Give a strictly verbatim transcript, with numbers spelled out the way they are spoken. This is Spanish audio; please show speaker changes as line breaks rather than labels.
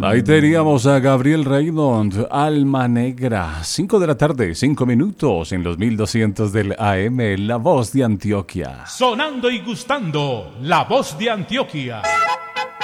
Ahí teníamos a Gabriel Raymond, Alma Negra. Cinco de la tarde, cinco minutos en los mil doscientos del A M, La Voz de Antioquia.
Sonando y gustando, La Voz de Antioquia.